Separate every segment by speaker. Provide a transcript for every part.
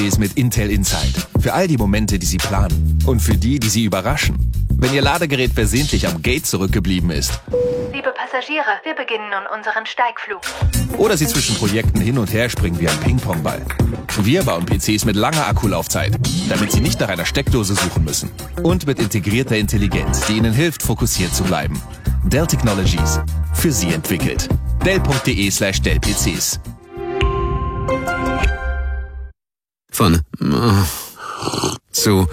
Speaker 1: mit Intel Inside. Für all die Momente, die Sie planen. Und für die, die Sie überraschen. Wenn Ihr Ladegerät versehentlich am Gate zurückgeblieben ist.
Speaker 2: Liebe Passagiere, wir beginnen nun unseren Steigflug.
Speaker 1: Oder Sie zwischen Projekten hin und her springen wie ein Ping-Pong-Ball. Wir bauen PCs mit langer Akkulaufzeit, damit Sie nicht nach einer Steckdose suchen müssen. Und mit integrierter Intelligenz, die Ihnen hilft, fokussiert zu bleiben. Dell Technologies. Für Sie entwickelt. Dell.de/DellPCs.
Speaker 3: Von zu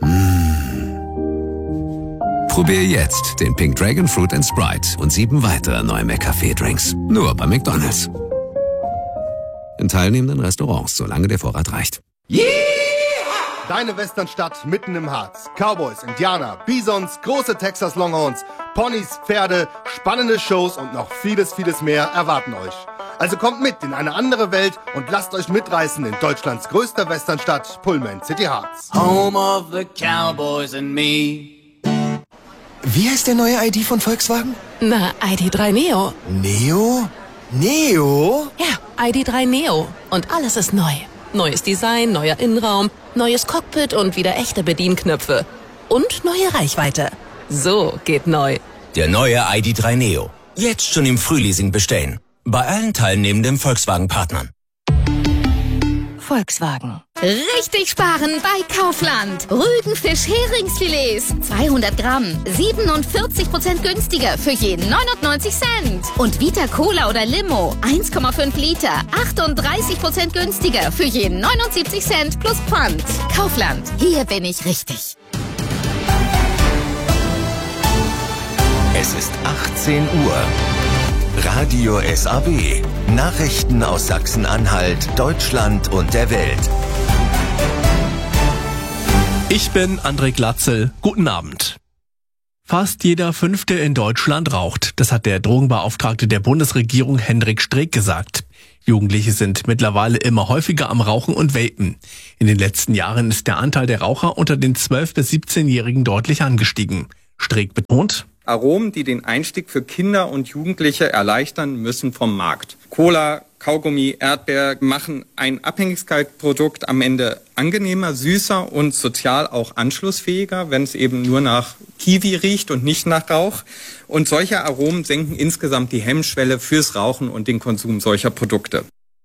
Speaker 3: Probier jetzt den Pink Dragon Fruit & Sprite und 7 weitere neue McCafé-Drinks. Nur bei McDonald's. In teilnehmenden Restaurants, solange der Vorrat reicht.
Speaker 4: Yeah! Deine Westernstadt mitten im Harz. Cowboys, Indianer, Bisons, große Texas Longhorns, Ponys, Pferde, spannende Shows und noch vieles, vieles mehr erwarten euch. Also kommt mit in eine andere Welt und lasst euch mitreißen in Deutschlands größter Westernstadt, Pullman City Harz.
Speaker 5: Home of the Cowboys and me.
Speaker 6: Wie heißt der neue ID von Volkswagen?
Speaker 7: Na, ID.3 Neo.
Speaker 6: Neo? Neo?
Speaker 7: Ja, ID.3 Neo. Und alles ist neu. Neues Design, neuer Innenraum, neues Cockpit und wieder echte Bedienknöpfe. Und neue Reichweite. So geht neu.
Speaker 8: Der neue ID.3 Neo. Jetzt schon im Frühleasing bestellen. Bei allen teilnehmenden Volkswagen-Partnern.
Speaker 7: Volkswagen.
Speaker 9: Richtig sparen bei Kaufland. Rügenfisch Heringsfilets. 200 Gramm. 47% günstiger für jeden 99 Cent. Und Vita Cola oder Limo. 1,5 Liter. 38% günstiger für jeden 79 Cent plus Pfand. Kaufland. Hier bin ich richtig.
Speaker 10: Es ist 18 Uhr. Radio SAW. Nachrichten aus Sachsen-Anhalt, Deutschland und der Welt.
Speaker 11: Ich bin André Glatzel. Guten Abend. Fast jeder Fünfte in Deutschland raucht. Das hat der Drogenbeauftragte der Bundesregierung Hendrik Streeck gesagt. Jugendliche sind mittlerweile immer häufiger am Rauchen und Vapen. In den letzten Jahren ist der Anteil der Raucher unter den 12- bis 17-Jährigen deutlich angestiegen. Streeck betont:
Speaker 12: Aromen, die den Einstieg für Kinder und Jugendliche erleichtern, müssen vom Markt. Cola, Kaugummi, Erdbeer machen ein Abhängigkeitsprodukt am Ende angenehmer, süßer und sozial auch anschlussfähiger, wenn es eben nur nach Kiwi riecht und nicht nach Rauch. Und solche Aromen senken insgesamt die Hemmschwelle fürs Rauchen und den Konsum solcher Produkte.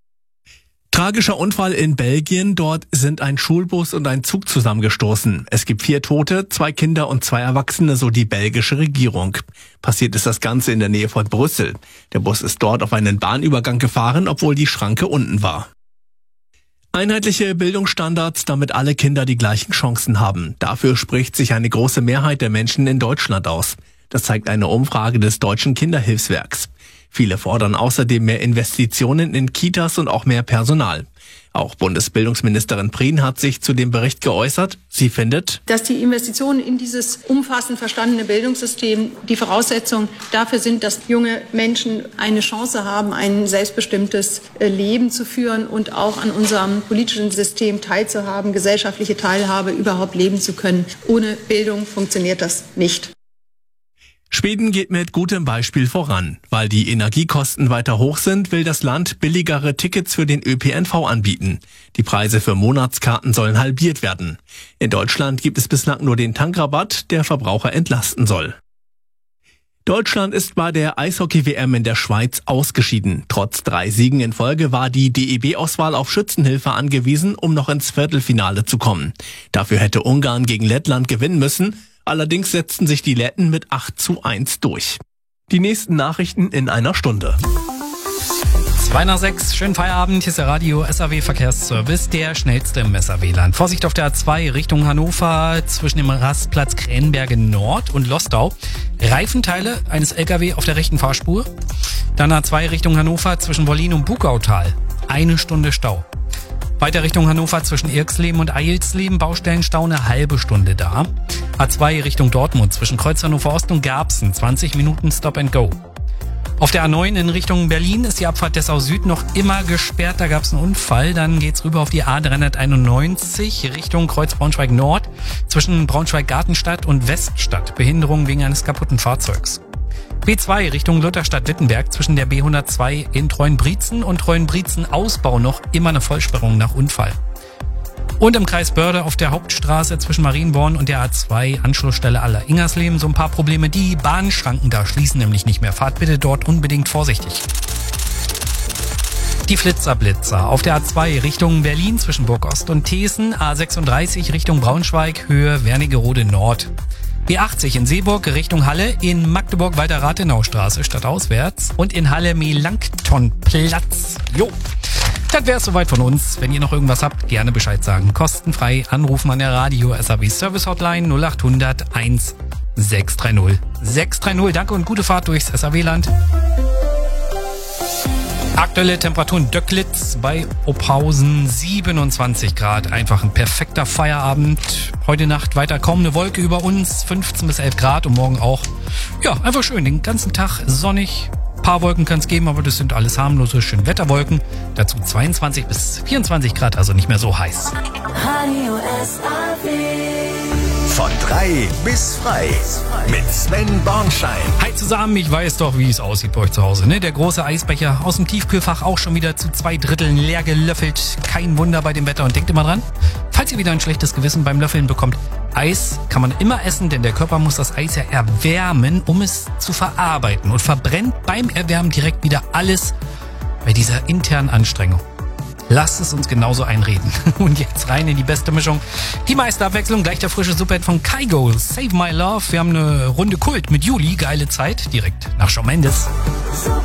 Speaker 11: Tragischer Unfall in Belgien. Dort sind ein Schulbus und ein Zug zusammengestoßen. Es gibt 4 Tote, 2 Kinder und 2 Erwachsene, so die belgische Regierung. Passiert ist das Ganze in der Nähe von Brüssel. Der Bus ist dort auf einen Bahnübergang gefahren, obwohl die Schranke unten war. Einheitliche Bildungsstandards, damit alle Kinder die gleichen Chancen haben. Dafür spricht sich eine große Mehrheit der Menschen in Deutschland aus. Das zeigt eine Umfrage des Deutschen Kinderhilfswerks. Viele fordern außerdem mehr Investitionen in Kitas und auch mehr Personal. Auch Bundesbildungsministerin Prien hat sich zu dem Bericht geäußert. Sie findet,
Speaker 13: dass die Investitionen in dieses umfassend verstandene Bildungssystem die Voraussetzung dafür sind, dass junge Menschen eine Chance haben, ein selbstbestimmtes Leben zu führen und auch an unserem politischen System teilzuhaben, gesellschaftliche Teilhabe überhaupt leben zu können. Ohne Bildung funktioniert das nicht.
Speaker 11: Schweden geht mit gutem Beispiel voran. Weil die Energiekosten weiter hoch sind, will das Land billigere Tickets für den ÖPNV anbieten. Die Preise für Monatskarten sollen halbiert werden. In Deutschland gibt es bislang nur den Tankrabatt, der Verbraucher entlasten soll. Deutschland ist bei der Eishockey-WM in der Schweiz ausgeschieden. Trotz 3 Siegen in Folge war die DEB-Auswahl auf Schützenhilfe angewiesen, um noch ins Viertelfinale zu kommen. Dafür hätte Ungarn gegen Lettland gewinnen müssen. Allerdings setzten sich die Letten mit 8:1 durch. Die nächsten Nachrichten in einer Stunde.
Speaker 14: 5:02, schönen Feierabend, hier ist der Radio SAW Verkehrsservice, der schnellste im SAW-Land. Vorsicht auf der A2 Richtung Hannover zwischen dem Rastplatz Krähenberge Nord und Lostau. Reifenteile eines LKW auf der rechten Fahrspur. Dann A2 Richtung Hannover zwischen Wollin und Bugautal. 1 Stunde Stau. Weiter Richtung Hannover zwischen Irksleben und Eilsleben, Baustellenstau, eine halbe Stunde da. A2 Richtung Dortmund zwischen Kreuz Hannover Ost und Garbsen, 20 Minuten Stop and Go. Auf der A9 in Richtung Berlin ist die Abfahrt Dessau Süd noch immer gesperrt, da gab es einen Unfall. Dann geht's rüber auf die A391 Richtung Kreuz Braunschweig Nord zwischen Braunschweig-Gartenstadt und Weststadt. Behinderung wegen eines kaputten Fahrzeugs. B2 Richtung Lutherstadt-Wittenberg zwischen der B102 in Treuenbrietzen und Treuenbrietzen Ausbau noch immer eine Vollsperrung nach Unfall. Und im Kreis Börde auf der Hauptstraße zwischen Marienborn und der A2 Anschlussstelle Aller-Ingersleben so ein paar Probleme. Die Bahnschranken da schließen nämlich nicht mehr. Fahrt bitte dort unbedingt vorsichtig. Die Flitzer-Blitzer auf der A2 Richtung Berlin zwischen Burgost und Thesen, A36 Richtung Braunschweig, Höhe Wernigerode Nord. B80 in Seeburg Richtung Halle, in Magdeburg Walter-Rathenau-Straße stadtauswärts und in Halle Melanktonplatz. Jo, das wär's soweit von uns. Wenn ihr noch irgendwas habt, gerne Bescheid sagen. Kostenfrei anrufen an der Radio SAW Service Hotline 0800 1630 630. Danke und gute Fahrt durchs SAW-Land. Aktuelle Temperaturen Döcklitz bei Ophausen 27 Grad. Einfach ein perfekter Feierabend. Heute Nacht weiter kaum eine Wolke über uns. 15 bis 11 Grad und morgen auch. Ja, einfach schön. Den ganzen Tag sonnig. Ein paar Wolken kann es geben, aber das sind alles harmlose Schönwetterwolken. Dazu 22 bis 24 Grad, also nicht mehr so heiß.
Speaker 15: Radio SAW.
Speaker 10: Von 3 bis frei mit Sven Bornstein.
Speaker 14: Hi zusammen, ich weiß doch, wie es aussieht bei euch zu Hause, ne? Der große Eisbecher aus dem Tiefkühlfach auch schon wieder zu 2/3 leer gelöffelt. Kein Wunder bei dem Wetter und denkt immer dran, falls ihr wieder ein schlechtes Gewissen beim Löffeln bekommt, Eis kann man immer essen, denn der Körper muss das Eis ja erwärmen, um es zu verarbeiten und verbrennt beim Erwärmen direkt wieder alles bei dieser internen Anstrengung. Lasst es uns genauso einreden. Und jetzt rein in die beste Mischung. Die meiste Abwechslung, gleich der frische Superhit von Kygo, Save My Love. Wir haben eine Runde Kult mit Juli, geile Zeit, direkt nach Shawn Mendes.